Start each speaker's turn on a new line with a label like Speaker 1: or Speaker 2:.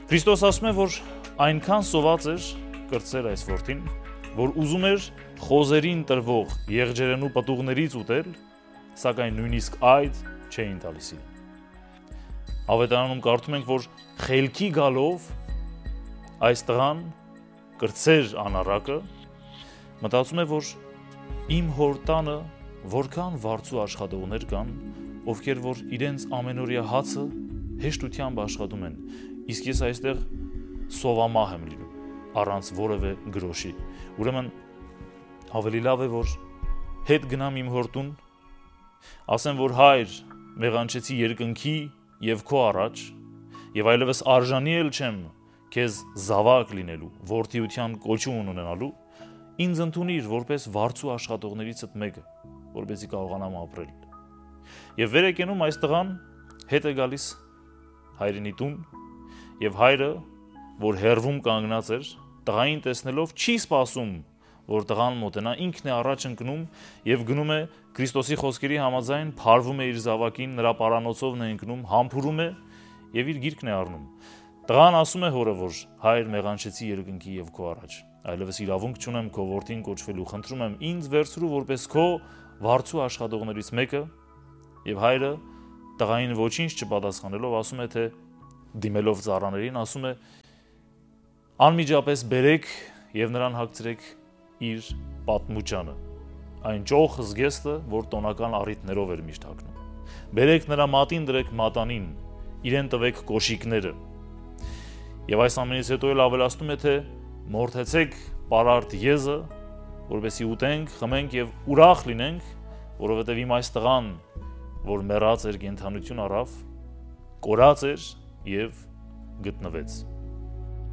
Speaker 1: Քրիստոս ասում է, որ այնքան սոված էր կրտսեր այս որդին, որ ուզում էր խոզերին տրվող եղջերենու պտուղներից ուտել, սակայն նույնիսկ այդ չէին տալիս։ Ավետարանում կարդում ենք, որ խելքի գալով այս տղան կրտսեր անառակը մտածում է, որ իմ հոր տանը որքան վարձու աշխատողներ կան, ովքեր որ իրենց ամենօրյա հացը հեշտությամբ աշխատում են, իսկ ես այստեղ սովամահ եմ լինում, առանց որևէ գրոշի։ Ուրեմն ավելի լավ է, որ հետ գնամ իմ հոր տուն, ասեմ, որ հայր, մեղանչեցի երկնքի եւ քո առաջ, եւ այլևս արժանի էլ չեմ քեզ զավակ լինելու, որդիության կոչում ունենալու, ինձ ընդունիր որպես վարձու աշխատողներիցդ մեկը, որպեսզի կարողանամ ապրել։ Եվ վեր է կենում այս տղան, հետ է գալիս հայրենի տուն, եւ հայրը, որ հեռվում կանգնած էր, տղային տեսնելով չի սպասում, որ տղան մոտենա, ինքն է առաջ ընկնում եւ գնում է Քրիստոսի խոսքերի համաձայն, փարվում է իր զավակին, նրա պարանոցով է ընկնում, համբուրում է եւ իր գիրկն է առնում։ Տղան ասում է հորը, որ հայր մեղանչեցի երկնքի եւ քո առաջ, այլևս իրավունք չունեմ քո որդին կոչվելու, խնդրում եմ ինձ վերցրու որպես քո վարձու աշխատողներից մեկը, եւ հայրը տղային ոչինչ չպատասխանելով ասում է, թե դիմելով ծառաներին, ասում է անմիջապես բերեք եւ նրան հագցրեք իր պատմուճանը, այն ճոխ զգեստը, որ տոնական առիթներով էր միշտ հագնում։ Բերեք նրա մատին դրեք մատանին, իրեն տվեք կոշիկները։ Եվ այս ամենից հետո էլ ավելացնում է, թե մորթեցեք պարարտ եզը, որպեսզի ուտենք, խմենք եւ ուրախ լինենք, որովհետեւ իմ այս տղան, որ մեռած էր կենդանություն առավ, կորած էր եւ գտնվեց։